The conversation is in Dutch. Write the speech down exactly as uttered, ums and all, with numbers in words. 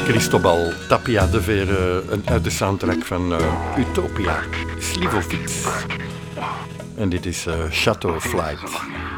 Cristobal Tapia de Veer uit de soundtrack van uh, Utopia, Slivovitz. En dit is uh, Chateau Flight.